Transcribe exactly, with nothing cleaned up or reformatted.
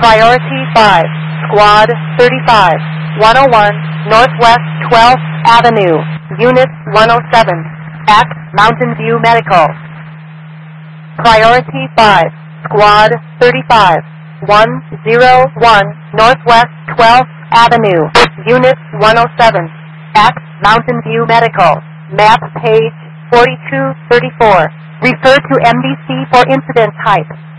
Priority five, Squad thirty-five, one oh one, Northwest twelfth Avenue, Unit one oh seven, at Mountain View Medical. Priority five, Squad thirty-five, one oh one, Northwest twelfth Avenue, Unit one oh seven, at Mountain View Medical. Map page forty-two thirty-four. Refer to M D C for incident type.